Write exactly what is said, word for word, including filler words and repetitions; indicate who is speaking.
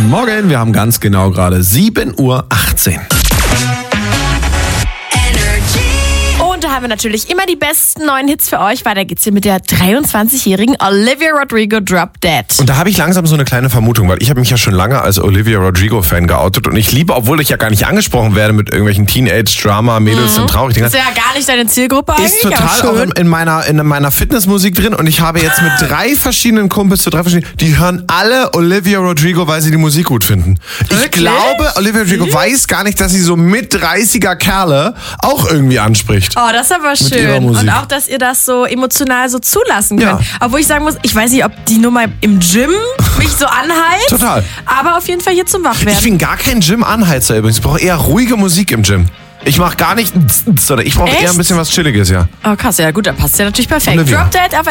Speaker 1: Morgen, wir haben ganz genau gerade sieben Uhr achtzehn.
Speaker 2: Und da haben wir natürlich immer die besten neuen Hits für euch. Weiter geht's hier mit der dreiundzwanzigjährigen Olivia Rodrigo, Drop Dead.
Speaker 1: Und da habe ich langsam so eine kleine Vermutung, weil ich habe mich ja schon lange als Olivia Rodrigo-Fan geoutet und ich liebe, obwohl ich ja gar nicht angesprochen werde mit irgendwelchen Teenage-Drama, Mädels
Speaker 2: Mhm.
Speaker 1: sind traurig.
Speaker 2: Das ist ja gar nicht deine Zielgruppe eigentlich.
Speaker 1: Ist total auch in, in meiner in meiner Fitnessmusik drin und ich habe jetzt mit drei verschiedenen Kumpels, zu drei verschiedenen, die hören alle Olivia Rodrigo, weil sie die Musik gut finden.
Speaker 2: Wirklich?
Speaker 1: Ich glaube, Olivia Rodrigo
Speaker 2: Mhm.
Speaker 1: weiß gar nicht, dass sie so mit dreißiger Kerle auch irgendwie anspricht.
Speaker 2: Oh, das ist aber
Speaker 1: Mit ihrer
Speaker 2: schön.
Speaker 1: Musik.
Speaker 2: Und auch, dass ihr das so emotional so zulassen könnt.
Speaker 1: Ja.
Speaker 2: Obwohl ich sagen muss, ich weiß nicht, ob die Nummer im Gym mich so anheizt.
Speaker 1: Total.
Speaker 2: Aber auf jeden Fall hier zum
Speaker 1: Ich
Speaker 2: Wachwerden.
Speaker 1: bin gar kein Gym-Anheizer übrigens. Ich brauche eher ruhige Musik im Gym. Ich mache gar nicht, sondern ich brauche eher ein
Speaker 2: Echt?
Speaker 1: bisschen was Chilliges, ja.
Speaker 2: Oh krass, ja gut, dann passt ja natürlich perfekt.
Speaker 1: Olivia.
Speaker 2: Drop Dead auf